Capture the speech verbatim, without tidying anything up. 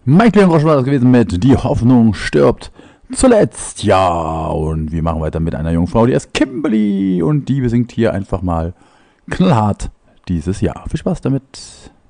Mein kleiner Grosch war das gewesen mit Die Hoffnung stirbt zuletzt. Ja, und wir machen weiter mit einer jungen Frau, die heißt Kimberly und die besingt hier einfach mal knallhart dieses Jahr. Viel Spaß damit.